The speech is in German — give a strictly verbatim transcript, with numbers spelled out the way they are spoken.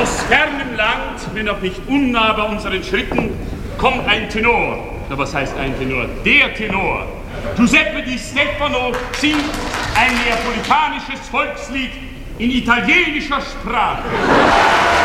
Aus fernem Land, wenn auch nicht unnah bei unseren Schritten, kommt ein Tenor. Na, was heißt ein Tenor? Der Tenor. Giuseppe Di Stefano singt ein neapolitanisches Volkslied in italienischer Sprache.